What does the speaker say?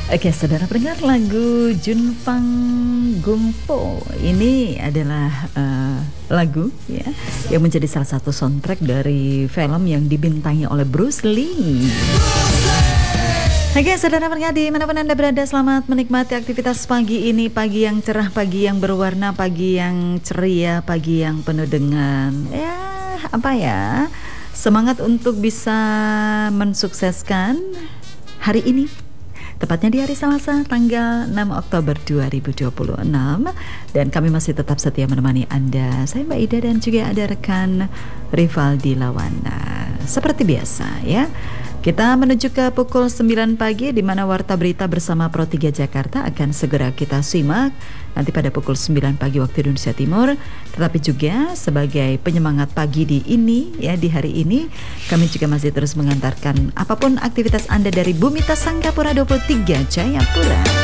Oke, saudara pendengar lagu Junfang Gungpo ini adalah lagu ya yang menjadi salah satu soundtrack dari film yang dibintangi oleh Bruce Lee. Oke, saudara pendengar dimanapun Anda berada, selamat menikmati aktivitas pagi ini. Pagi yang cerah, pagi yang berwarna, pagi yang ceria, pagi yang penuh dengan semangat untuk bisa mensukseskan hari ini. Tepatnya di hari Selasa tanggal 6 Oktober 2026. Dan kami masih tetap setia menemani Anda. Saya Mbak Ida dan juga ada rekan Rivaldi Lawana. Seperti biasa ya, kita menuju ke pukul 9 pagi di mana Warta Berita bersama Pro 3 Jakarta akan segera kita simak nanti pada pukul 9 pagi waktu Indonesia Timur. Tetapi juga sebagai penyemangat pagi di hari ini, kami juga masih terus mengantarkan apapun aktivitas Anda dari Bumita Sanggapura 23 Jayapura.